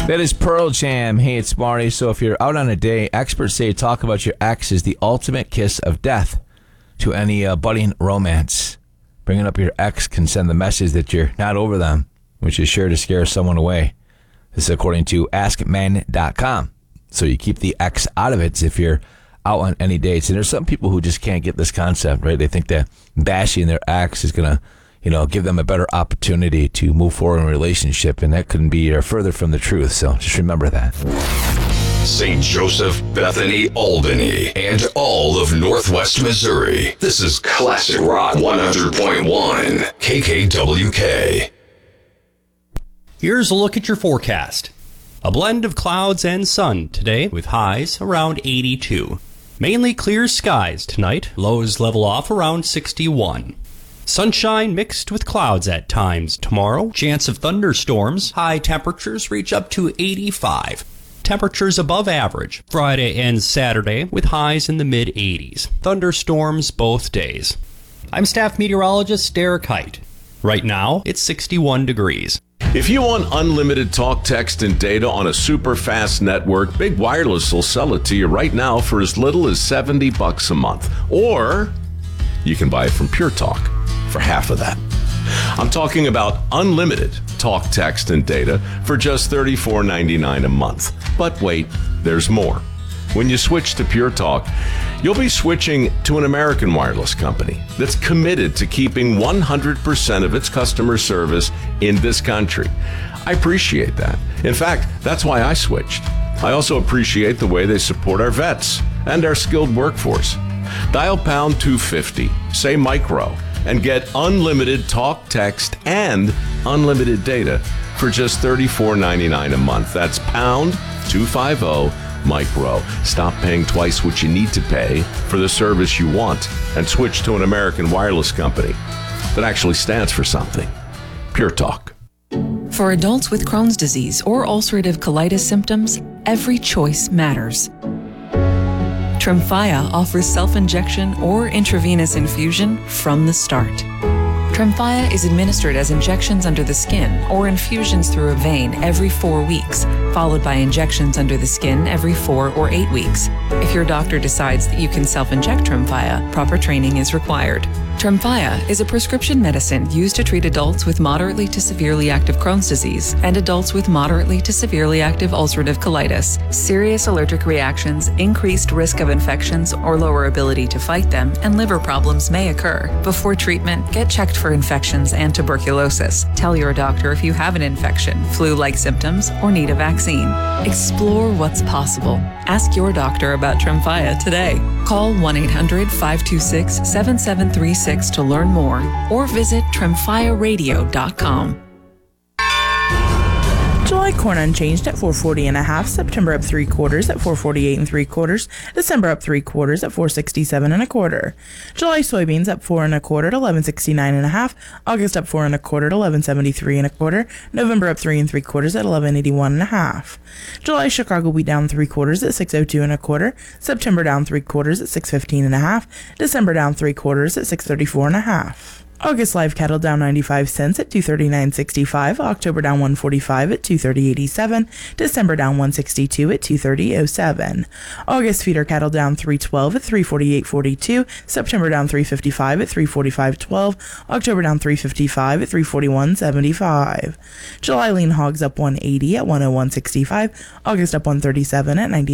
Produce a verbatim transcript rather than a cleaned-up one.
That is Pearl Jam. Hey, it's Marty. So if you're out on a date, experts say talk about your ex is the ultimate kiss of death to any uh, budding romance. Bringing up your ex can send the message that you're not over them, which is sure to scare someone away. This is according to ask men dot com. So you keep the ex out of it if you're out on any dates. And there's some people who just can't get this concept, right? They think that bashing their ex is going to, you know, give them a better opportunity to move forward in a relationship. And that couldn't be uh, further from the truth. So just remember that. Saint Joseph, Bethany, Albany, and all of Northwest Missouri. This is Classic Rock one hundred point one, K K W K. Here's a look at your forecast. A blend of clouds and sun today with highs around eighty-two. Mainly clear skies tonight. Lows level off around sixty-one. Sunshine mixed with clouds at times tomorrow. Chance of thunderstorms. High temperatures reach up to eighty-five. Temperatures above average Friday and Saturday with highs in the mid eighties. Thunderstorms both days. I'm staff meteorologist Derek Height. Right now, it's sixty-one degrees. If you want unlimited talk, text, and data on a super fast network, Big Wireless will sell it to you right now for as little as seventy bucks a month. Or you can buy it from Pure Talk for half of that. I'm talking about unlimited talk, text, and data for just thirty-four ninety-nine a month. But wait, there's more. When you switch to Pure Talk, you'll be switching to an American wireless company that's committed to keeping one hundred percent of its customer service in this country. I appreciate that. In fact, that's why I switched. I also appreciate the way they support our vets and our skilled workforce. Dial pound two fifty, say micro, and get unlimited talk, text, and unlimited data for just thirty-four ninety-nine a month. That's pound two fifty micro. Stop paying twice what you need to pay for the service you want and switch to an American wireless company that actually stands for something. Pure Talk. For adults with Crohn's disease or ulcerative colitis symptoms, every choice matters. Tremfya offers self-injection or intravenous infusion from the start. Tremfya is administered as injections under the skin or infusions through a vein every four weeks, followed by injections under the skin every four or eight weeks. If your doctor decides that you can self-inject Tremfya, proper training is required. Tremfya is a prescription medicine used to treat adults with moderately to severely active Crohn's disease and adults with moderately to severely active ulcerative colitis. Serious allergic reactions, increased risk of infections or lower ability to fight them, and liver problems may occur. Before treatment, get checked for infections and tuberculosis. Tell your doctor if you have an infection, flu-like symptoms, or need a vaccine. Explore what's possible. Ask your doctor about Tremfya today. Call one eight hundred five two six seven seven three six to learn more, or visit tremfya radio dot com. July corn unchanged at four forty and a half. September up three quarters at four forty-eight and three quarters. December up three quarters at four sixty-seven and a quarter. July soybeans up four and a quarter at eleven sixty-nine and a half. August up four and a quarter at eleven seventy-three and a quarter. November up three and three quarters at eleven eighty-one and a half. July Chicago wheat down three quarters at six oh two and a quarter. September down three quarters at six fifteen and a half. December down three quarters at six thirty-four and a half. August live cattle down ninety-five cents at two thirty-nine sixty-five. October down one forty-five at two thirty eighty-seven. December down one sixty-two at two thirty oh seven. August feeder cattle down three twelve at three forty-eight forty-two. September down three fifty-five at three forty-five twelve. October down three fifty-five at three forty-one seventy-five. July lean hogs up one eighty at one oh one sixty-five. August up one thirty-seven at ninety.